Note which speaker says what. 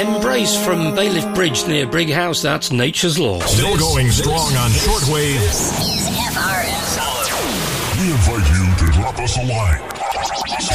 Speaker 1: Embrace from Bailiff Bridge near Brighouse. That's Nature's Law.
Speaker 2: Still going strong on shortwave.
Speaker 3: This is FRS.
Speaker 4: We invite you to drop us a line.